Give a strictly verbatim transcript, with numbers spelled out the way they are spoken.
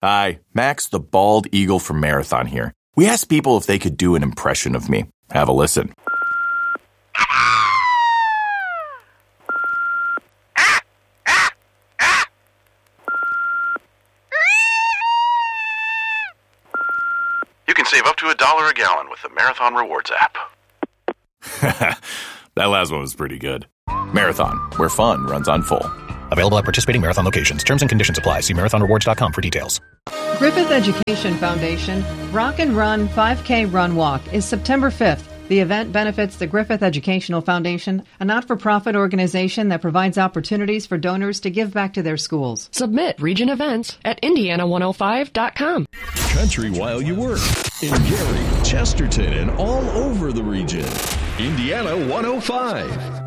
Hi, Max the Bald Eagle from Marathon here. We asked people if they could do an impression of me. Have a listen. You can save up to a dollar a gallon with the Marathon Rewards app. That last one was pretty good. Marathon, where fun runs on full. Available at participating Marathon locations. Terms and conditions apply. See marathon rewards dot com for details. Griffith Education Foundation Rock and Run five K Run Walk is September fifth. The event benefits the Griffith Educational Foundation, a not-for-profit organization that provides opportunities for donors to give back to their schools. Submit region events at indiana one oh five dot com. Country while you work. In Gary, Chesterton, and all over the region. Indiana one oh five.